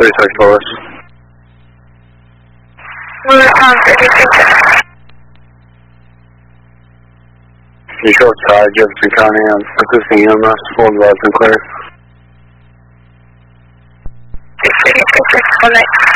36 Police. Respond 36. You show outside Jefferson County on assisting EMS, full advised and clear. 636, 1 night.